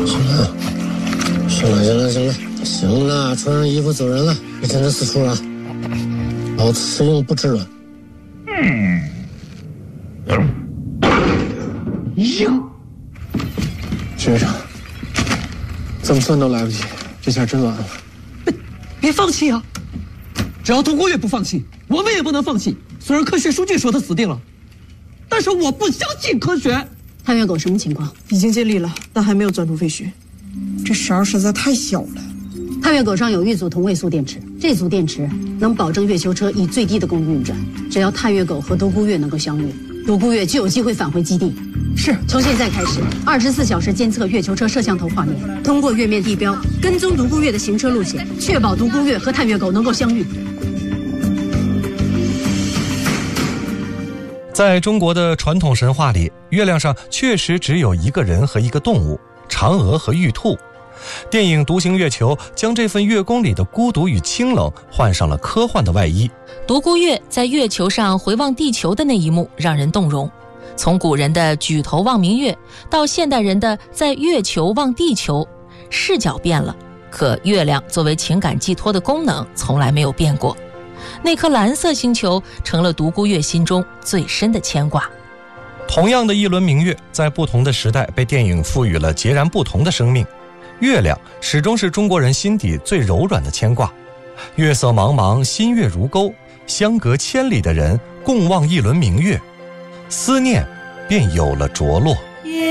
行了，穿上衣服走人了，别在这四处了，老子吃用不吃了。 学长，怎么算都来不及，这下真完了。 别放弃啊！只要独孤月不放弃，我们也不能放弃。虽然科学数据说他死定了，但是我不相信科学。 探月狗什么情况？ 已经尽力了，但还没有钻出废墟。这勺实在太小了。 探月狗上有一组同位素电池，这组电池能保证月球车以最低的功率运转。只要探月狗和独孤月能够相遇，独孤月就有机会返回基地。 是， 从现在开始，24小时监测月球车摄像头画面，通过月面地标跟踪独孤月的行车路线，确保独孤月和探月狗能够相遇。 在中国的传统神话里，月亮上确实只有一个人和一个动物，嫦娥和玉兔。电影《独行月球》将这份月宫里的孤独与清冷换上了科幻的外衣。 独孤月在月球上回望地球的那一幕让人动容，从古人的举头望明月到现代人的在月球望地球，视角变了，可月亮作为情感寄托的功能从来没有变过。那颗蓝色星球成了独孤月心中最深的牵挂。 同样的一轮明月，在不同的时代被电影赋予了截然不同的生命。月亮始终是中国人心底最柔软的牵挂。月色茫茫，新月如钩，相隔千里的人共望一轮明月，思念便有了着落。